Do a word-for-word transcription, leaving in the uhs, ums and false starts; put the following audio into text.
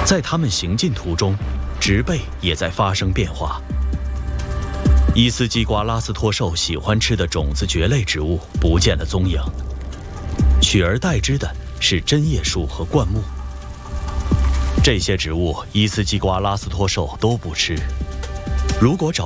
在它们行进途中，植被也在发生变化。伊斯基瓜拉斯托兽喜欢吃的种子蕨类植物不见了踪影，取而代之的是针叶树和灌木。这些植物伊斯基瓜拉斯托兽都不吃。如果找